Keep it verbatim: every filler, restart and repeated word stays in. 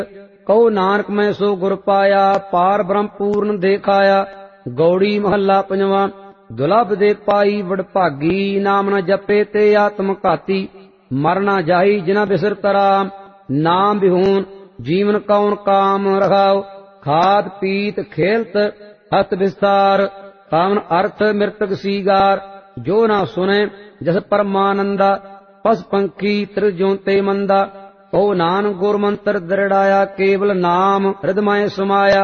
ਕਹੋ ਨਾਨਕ ਮੈਂ ਸੋ ਗੁਰ ਪਾਇਆ, ਪਾਰ ਬ੍ਰਹਮ ਪੂਰਨ ਦੇਖਾਇਆ। ਗੌੜੀ ਮਹੱਲਾ ਪੰਜਵਾਂ। ਦੁਲਭ ਦੇ ਪਾਈ ਵਡਭਾਗੀ, ਨਾਮ ਨ ਜਪੇ ਤੇ ਆਤਮ ਘਾਤੀ। ਮਰਨਾ ਜਾਈ ਜਿਨਾ ਬਿਸਰ ਤਰਾ, ਨਾਮ ਬਿਹੂਨ ਜੀਵਨ ਕੌਣ ਕਾਮ ਰਖਾਓ। ਖਾਦ ਪੀਤ ਖੇਲਤ ਹਸਤ ਵਿਸਤਾਰ, ਕਾਮਨ ਅਰਥ ਮਿਰਤਕ ਸੀਗਾਰ। ਜੋ ਨਾ ਸੁਨੇ ਜਸ ਪਰਮਾਨੰਦਾ, ਪਸ ਪੰਖੀ ਤ੍ਰਿਜੋਂ ਤੇ ਮੰਦਾ। ਕਹੋ ਨਾਨਕ ਗੁਰ ਮੰਤਰ ਦ੍ਰਿੜਾਇਆ, ਕੇਵਲ ਨਾਮ ਹਿਰਦਮੈ ਸਮਾਇਆ।